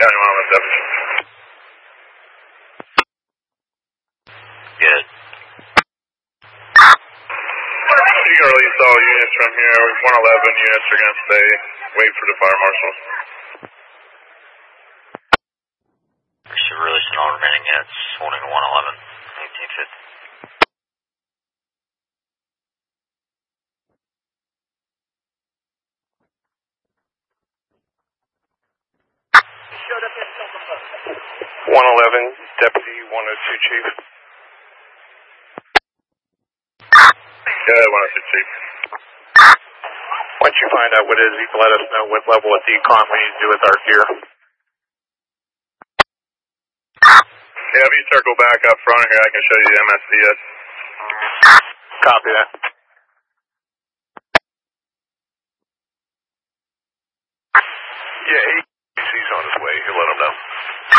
County 111 deputy. Good. You can release all units from here. 111 units are going to stay. Wait for the fire marshal. We should release all remaining units holding 111, 1850. Showed up at Silver. 111, Deputy 102, Chief. Yeah, 102, Chief. Once you find out what it is, you can let us know what level of decom we need to do with our gear. Yeah, if you circle back up front here, I can show you the MSDS. Copy that. Yeah,